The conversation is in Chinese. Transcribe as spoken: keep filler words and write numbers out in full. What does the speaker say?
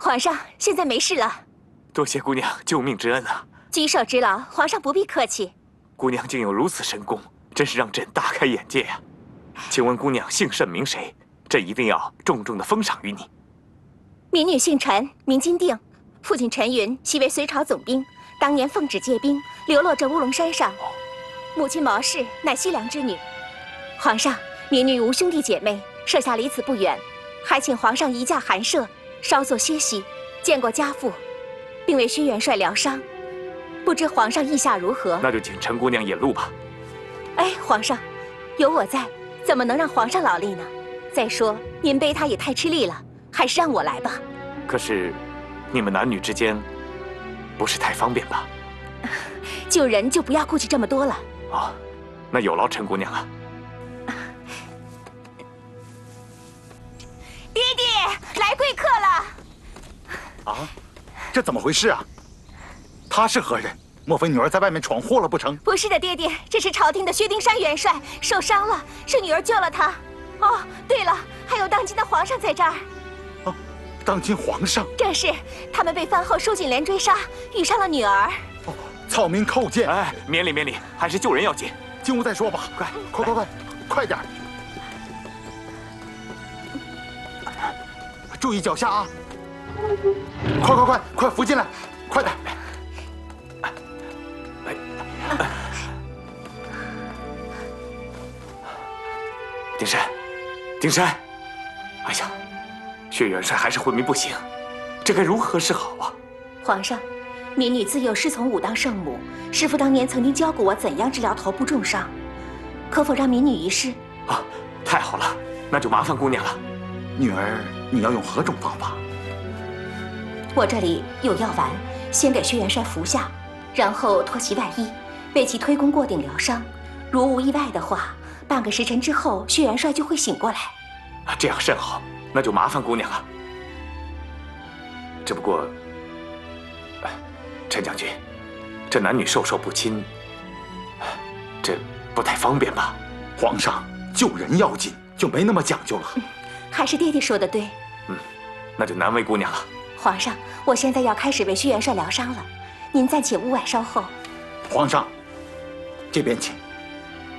皇上，现在没事了。 多谢姑娘救命之恩啊！ 举手之劳，皇上不必客气。 姑娘竟有如此神功，真是让朕大开眼界呀！请问姑娘姓甚名谁？朕一定要重重的封赏于你。 民女姓陈，名金定，父亲陈云昔为隋朝总兵，当年奉旨借兵，流落这乌龙山上。母亲毛氏乃西凉之女。皇上，民女无兄弟姐妹，舍下离此不远，还请皇上移驾寒舍，稍作歇息，见过家父，并为薛元帅疗伤。不知皇上意下如何？ 那就请陈姑娘引路吧。 哎，皇上，有我在，怎么能让皇上劳力呢？再说您背他也太吃力了，还是让我来吧。 可是，你们男女之间不是太方便吧？ 救人就不要顾忌这么多了。 哦，那有劳陈姑娘了。 爹爹，来贵客了。 啊，这怎么回事啊？他是何人？莫非女儿在外面闯祸了不成？ 不是的，爹爹，这是朝廷的薛丁山元帅受伤了，是女儿救了他。哦，对了，还有当今的皇上在这儿。 啊，当今皇上？ 正是，他们被番后收紧连追杀，遇上了女儿。 哦，草民叩见。 哎，免礼免礼，还是救人要紧。 进屋再说吧。快，快快快，快点！注意脚下啊！快快快快扶进来，快点！ 丁山，丁山，哎呀，薛元帅还是昏迷不醒，这该如何是好啊？ 皇上，民女自幼师从武当圣母，师父当年曾经教过我怎样治疗头部重伤，可否让民女一试？ 啊，太好了，那就麻烦姑娘了。 女儿，你要用何种方法？ 我这里有药丸，先给薛元帅服下，然后脱其外衣，为其推弓过顶疗伤。如无意外的话，半个时辰之后，薛元帅就会醒过来。 啊，这样甚好，那就麻烦姑娘了。只不过，陈将军，这男女授受不亲，这不太方便吧？ 皇上，救人要紧，就没那么讲究了。 嗯，还是爹爹说的对。 嗯，那就难为姑娘了。 皇上，我现在要开始为薛元帅疗伤了，您暂且屋外稍后。 皇上，这边请。